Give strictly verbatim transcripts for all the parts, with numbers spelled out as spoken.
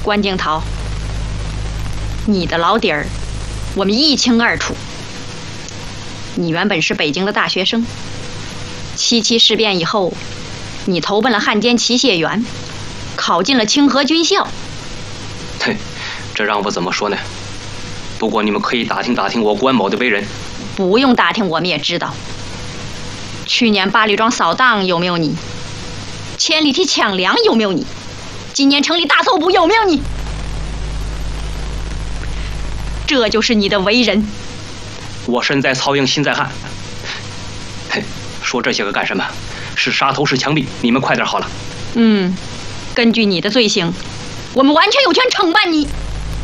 关敬涛，你的老底儿我们一清二楚。你原本是北京的大学生，七七事变以后，你投奔了汉奸齐燮元，考进了清河军校。 嘿，这让我怎么说呢？不过你们可以打听打听我关某的为人。 不用打听，我们也知道。去年八里庄扫荡有没有你？千里堤抢粮有没有你？今年城里大搜捕有没有你？这就是你的为人。 我身在曹营心在汉。嘿，说这些个干什么？是杀头是枪毙，你们快点好了。 嗯，根据你的罪行，我们完全有权惩办你。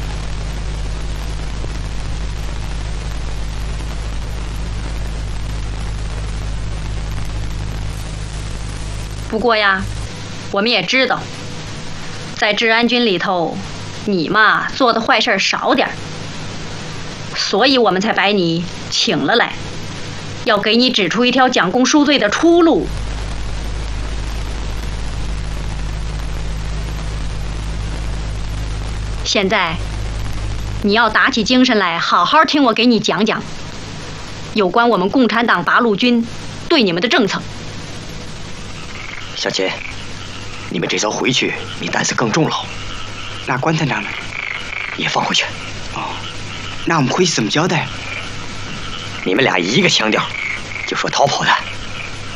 不过呀，我们也知道，在治安军里头，你嘛做的坏事少点儿，所以我们才把你请了来，要给你指出一条蒋公赎罪的出路。现在，你要打起精神来，好好听我给你讲讲，有关我们共产党八路军对你们的政策。 小姐，你们这艘回去，你担子更重了。 那关团长呢？ 也放回去。 哦，那我们回去怎么交代？ 你们俩一个腔调，就说逃跑的。